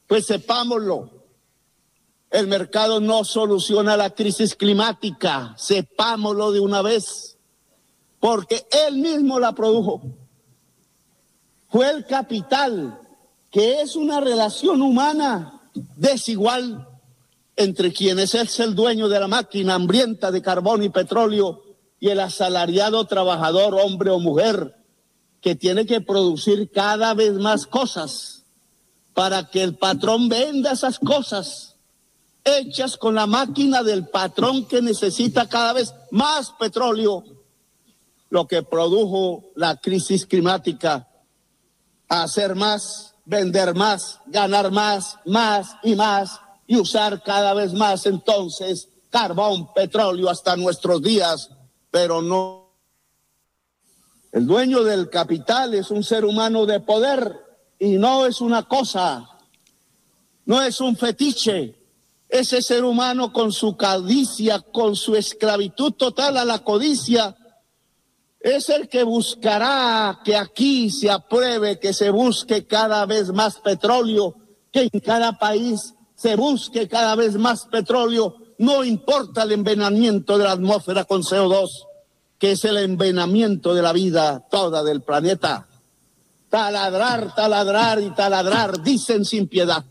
Pues sepámoslo, el mercado no soluciona la crisis climática, sepámoslo de una vez, porque él mismo la produjo. Fue el capital, que es una relación humana desigual entre quien es el dueño de la máquina hambrienta de carbón y petróleo y el asalariado trabajador, hombre o mujer, que tiene que producir cada vez más cosas para que el patrón venda esas cosas hechas con la máquina del patrón que necesita cada vez más petróleo, lo que produjo la crisis climática, hacer más, vender más, ganar más, más y más, y usar cada vez más entonces carbón, petróleo hasta nuestros días, pero no. El dueño del capital es un ser humano de poder y no es una cosa, no es un fetiche. Ese ser humano con su codicia, con su esclavitud total a la codicia, es el que buscará que aquí se apruebe, que se busque cada vez más petróleo, que en cada país se busque cada vez más petróleo, no importa el envenenamiento de la atmósfera con CO2, que es el envenenamiento de la vida toda del planeta. Taladrar, taladrar y taladrar, dicen sin piedad.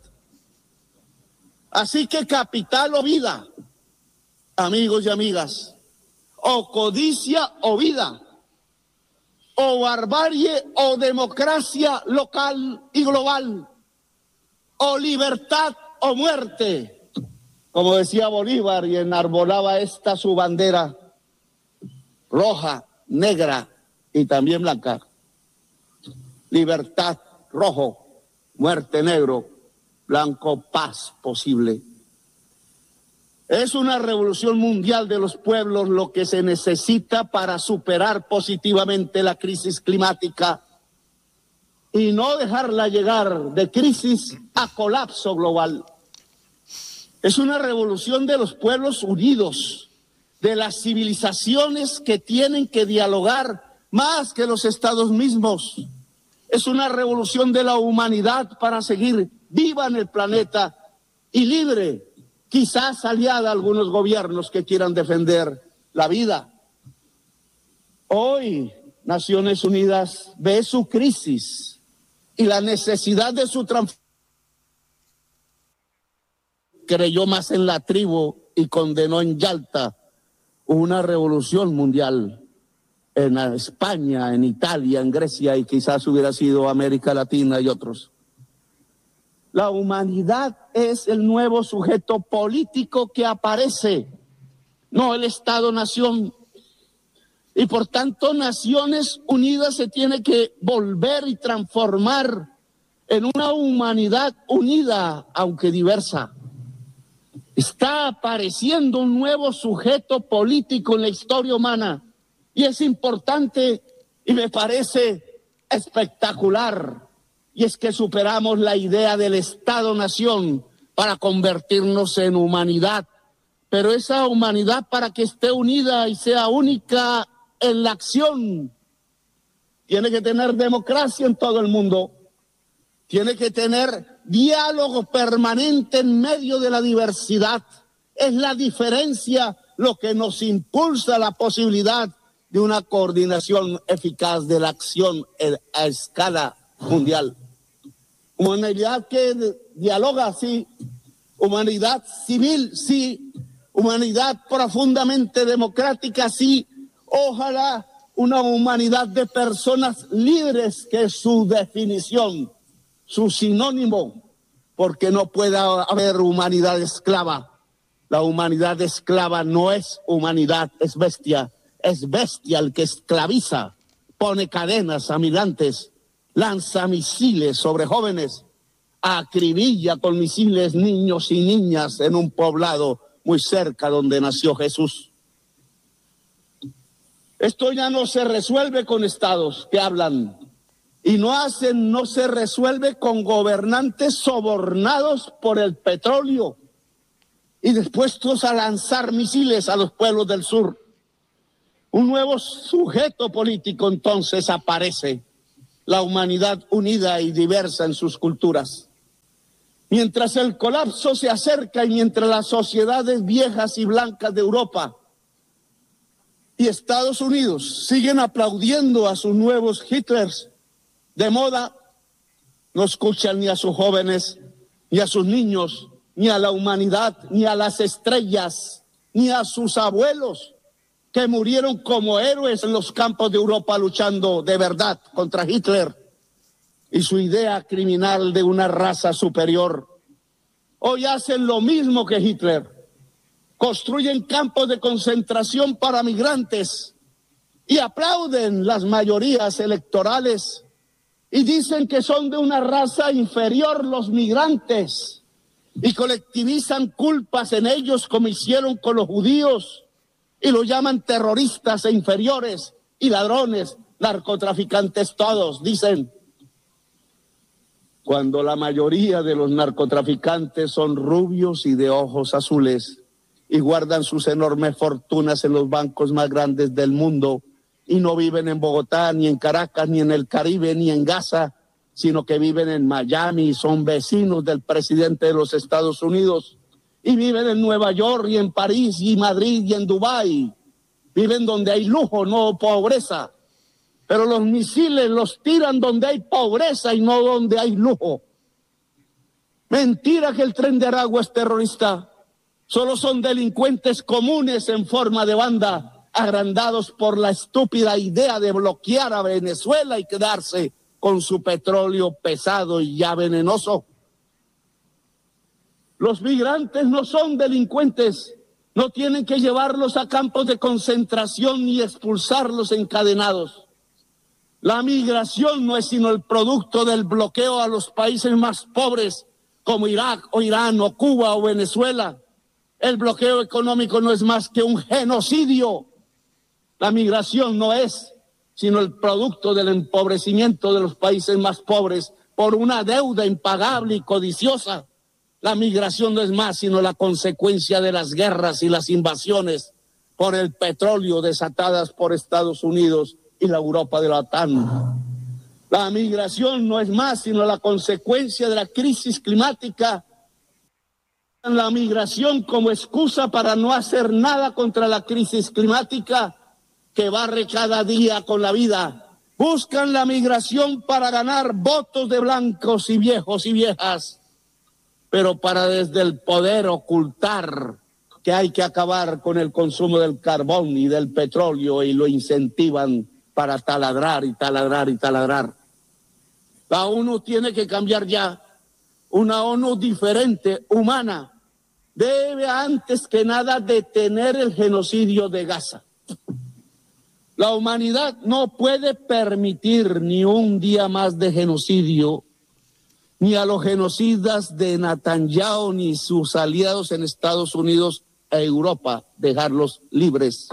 Así que capital o vida, amigos y amigas, o codicia o vida, o barbarie o democracia local y global, o libertad o muerte, como decía Bolívar y enarbolaba esta su bandera roja, negra y también blanca. Libertad rojo, muerte negro, blanco paz posible. Es una revolución mundial de los pueblos lo que se necesita para superar positivamente la crisis climática y no dejarla llegar de crisis a colapso global. Es una revolución de los pueblos unidos, de las civilizaciones que tienen que dialogar más que los estados mismos. Es una revolución de la humanidad para seguir viva en el planeta y libre, quizás aliada a algunos gobiernos que quieran defender la vida. Hoy Naciones Unidas ve su crisis y la necesidad de su transformación. Creyó más en la tribu y condenó en Yalta una revolución mundial en España, en Italia, en Grecia y quizás hubiera sido América Latina y otros. La humanidad es el nuevo sujeto político que aparece, no el Estado-nación. Y por tanto, Naciones Unidas se tiene que volver y transformar en una humanidad unida, aunque diversa. Está apareciendo un nuevo sujeto político en la historia humana y es importante y me parece espectacular. Y es que superamos la idea del Estado-nación para convertirnos en humanidad. Pero esa humanidad, para que esté unida y sea única en la acción, tiene que tener democracia en todo el mundo. Tiene que tener diálogo permanente en medio de la diversidad. Es la diferencia lo que nos impulsa la posibilidad de una coordinación eficaz de la acción a escala mundial. Humanidad que dialoga, sí. Humanidad civil, sí. Humanidad profundamente democrática, sí. Ojalá una humanidad de personas libres, que es su definición, su sinónimo, porque no puede haber humanidad esclava. La humanidad esclava no es humanidad, es bestia el que esclaviza, pone cadenas a migrantes, lanza misiles sobre jóvenes, acribilla con misiles niños y niñas en un poblado muy cerca donde nació Jesús. Esto ya no se resuelve con estados que hablan y no se resuelve con gobernantes sobornados por el petróleo y dispuestos a lanzar misiles a los pueblos del sur. Un nuevo sujeto político entonces aparece, la humanidad unida y diversa en sus culturas. Mientras el colapso se acerca y mientras las sociedades viejas y blancas de Europa y Estados Unidos siguen aplaudiendo a sus nuevos Hitlers de moda, no escuchan ni a sus jóvenes, ni a sus niños, ni a la humanidad, ni a las estrellas, ni a sus abuelos que murieron como héroes en los campos de Europa luchando de verdad contra Hitler y su idea criminal de una raza superior. Hoy hacen lo mismo que Hitler. Construyen campos de concentración para migrantes y aplauden las mayorías electorales y dicen que son de una raza inferior los migrantes y colectivizan culpas en ellos como hicieron con los judíos y los llaman terroristas e inferiores y ladrones, narcotraficantes todos, dicen. Cuando la mayoría de los narcotraficantes son rubios y de ojos azules y guardan sus enormes fortunas en los bancos más grandes del mundo y no viven en Bogotá, ni en Caracas, ni en el Caribe, ni en Gaza, sino que viven en Miami y son vecinos del presidente de los Estados Unidos y viven en Nueva York y en París y Madrid y en Dubái. Viven donde hay lujo, no pobreza. Pero los misiles los tiran donde hay pobreza y no donde hay lujo. Mentira que el Tren de Aragua es terrorista. Solo son delincuentes comunes en forma de banda, agrandados por la estúpida idea de bloquear a Venezuela y quedarse con su petróleo pesado y ya venenoso. Los migrantes no son delincuentes. No tienen que llevarlos a campos de concentración ni expulsarlos encadenados. La migración no es sino el producto del bloqueo a los países más pobres como Irak o Irán o Cuba o Venezuela. El bloqueo económico no es más que un genocidio. La migración no es sino el producto del empobrecimiento de los países más pobres por una deuda impagable y codiciosa. La migración no es más sino la consecuencia de las guerras y las invasiones por el petróleo desatadas por Estados Unidos y la Europa de la OTAN. La migración no es más sino la consecuencia de la crisis climática. La migración como excusa para no hacer nada contra la crisis climática que barre cada día con la vida. Buscan la migración para ganar votos de blancos y viejos y viejas, pero para desde el poder ocultar que hay que acabar con el consumo del carbón y del petróleo y lo incentivan para taladrar y taladrar y taladrar. La ONU tiene que cambiar ya. Una ONU diferente, humana, debe antes que nada detener el genocidio de Gaza. La humanidad no puede permitir ni un día más de genocidio, ni a los genocidas de Netanyahu ni sus aliados en Estados Unidos e Europa, dejarlos libres.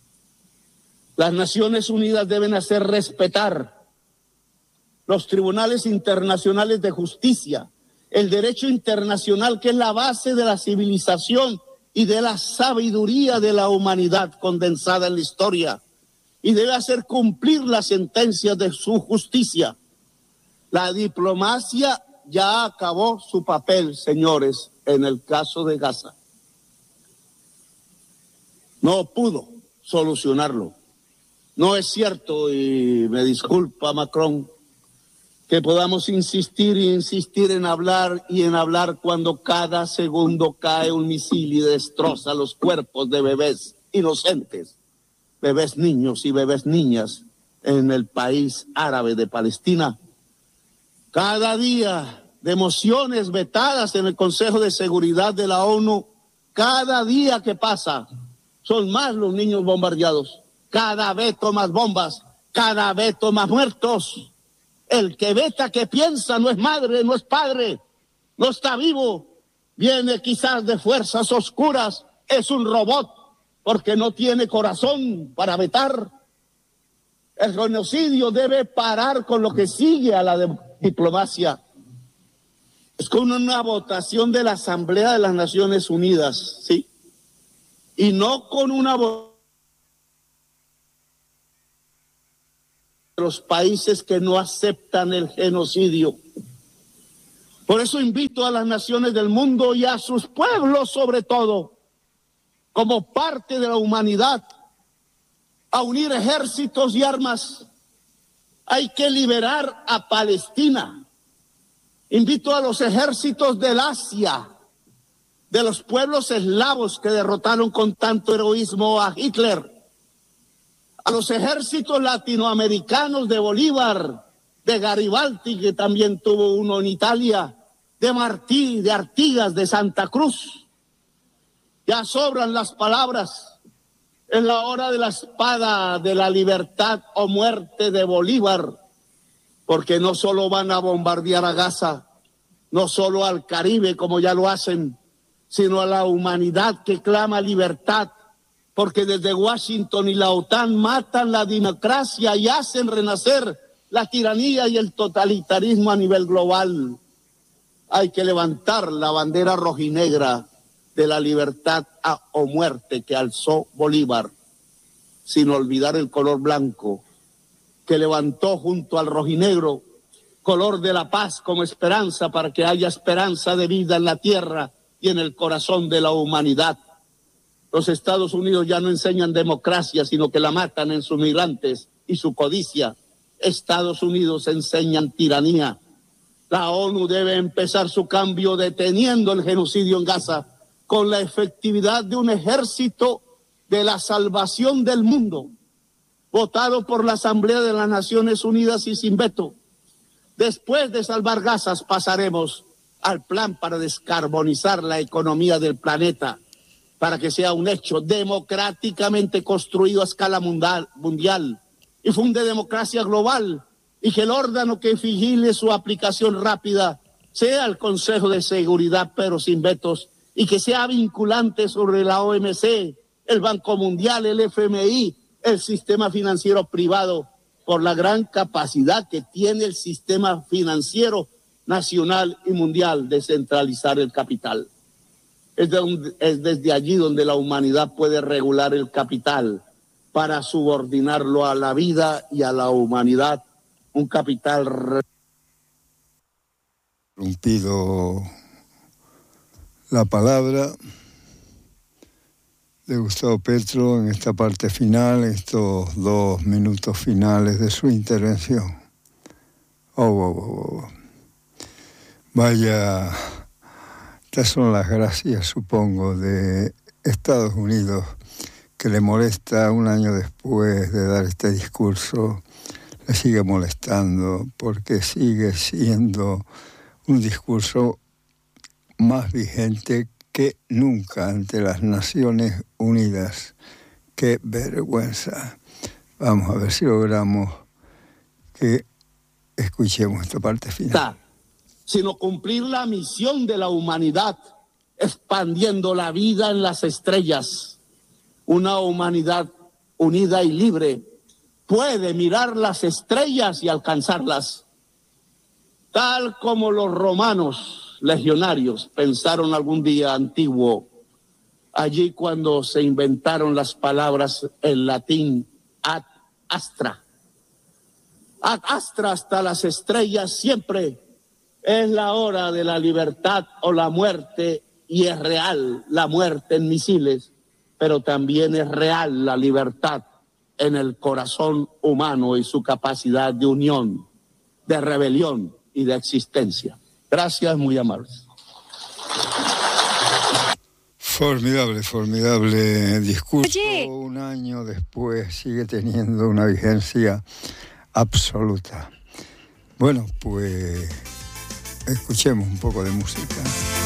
Las Naciones Unidas deben hacer respetar los tribunales internacionales de justicia, el derecho internacional que es la base de la civilización y de la sabiduría de la humanidad condensada en la historia, y debe hacer cumplir las sentencias de su justicia. La diplomacia ya acabó su papel, señores, en el caso de Gaza. No pudo solucionarlo. No es cierto, y me disculpa Macron, que podamos insistir e insistir en hablar y en hablar cuando cada segundo cae un misil y destroza los cuerpos de bebés inocentes, bebés niños y bebés niñas en el país árabe de Palestina. Cada día de mociones vetadas en el Consejo de Seguridad de la ONU, cada día que pasa son más los niños bombardeados, cada veto más bombas, cada veto más muertos. El que veta, que piensa, no es madre, no es padre, no está vivo, viene quizás de fuerzas oscuras, es un robot porque no tiene corazón para vetar. El genocidio debe parar con lo que sigue a la diplomacia. Es con una votación de la Asamblea de las Naciones Unidas, ¿sí? Y no con una votación de los países que no aceptan el genocidio. Por eso invito a las naciones del mundo y a sus pueblos sobre todo, como parte de la humanidad, a unir ejércitos y armas. Hay que liberar a Palestina. Invito a los ejércitos del Asia, de los pueblos eslavos que derrotaron con tanto heroísmo a Hitler, a los ejércitos latinoamericanos de Bolívar, de Garibaldi, que también tuvo uno en Italia, de Martí, de Artigas, de Santa Cruz. Ya sobran las palabras. Es la hora de la espada, de la libertad o muerte de Bolívar, porque no solo van a bombardear a Gaza, no solo al Caribe como ya lo hacen, sino a la humanidad que clama libertad, porque desde Washington y la OTAN matan la democracia y hacen renacer la tiranía y el totalitarismo a nivel global. Hay que levantar la bandera rojinegra de la libertad o muerte que alzó Bolívar, sin olvidar el color blanco que levantó junto al rojinegro, color de la paz como esperanza para que haya esperanza de vida en la tierra y en el corazón de la humanidad. Los Estados Unidos ya no enseñan democracia, sino que la matan en sus migrantes y su codicia. Estados Unidos enseñan tiranía. La ONU debe empezar su cambio deteniendo el genocidio en Gaza con la efectividad de un ejército de la salvación del mundo, votado por la Asamblea de las Naciones Unidas y sin veto. Después de salvar Gaza, pasaremos al plan para descarbonizar la economía del planeta, para que sea un hecho democráticamente construido a escala mundial y funde democracia global, y que el órgano que vigile su aplicación rápida sea el Consejo de Seguridad, pero sin vetos, y que sea vinculante sobre la OMC, el Banco Mundial, el FMI, el sistema financiero privado, por la gran capacidad que tiene el sistema financiero nacional y mundial de centralizar el capital. Es desde allí donde la humanidad puede regular el capital para subordinarlo a la vida y a la humanidad. Un capital rompido la palabra de Gustavo Petro en esta parte final, estos 2 minutos finales de su intervención. Vaya, estas son las gracias, supongo, de Estados Unidos, que le molesta un año después de dar este discurso, le sigue molestando porque sigue siendo un discurso más vigente que nunca ante las Naciones Unidas. ¡Qué vergüenza! Vamos a ver si logramos que escuchemos esta parte final. Sino cumplir la misión de la humanidad, expandiendo la vida en las estrellas. Una humanidad unida y libre puede mirar las estrellas y alcanzarlas, tal como los romanos legionarios pensaron algún día antiguo, allí cuando se inventaron las palabras en latín ad astra. Ad astra, hasta las estrellas, siempre es la hora de la libertad o la muerte, y es real la muerte en misiles, pero también es real la libertad en el corazón humano y su capacidad de unión, de rebelión y de existencia. Gracias, muy amables. Formidable discurso. Oye. Un año después sigue teniendo una vigencia absoluta. Bueno, pues escuchemos un poco de música.